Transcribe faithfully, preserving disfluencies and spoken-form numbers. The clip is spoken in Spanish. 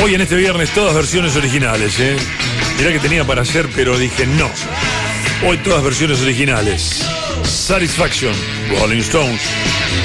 Hoy en este viernes todas versiones originales, ¿eh? Mirá que tenía para hacer, pero dije no. Hoy todas versiones originales. Satisfaction, Rolling Stones.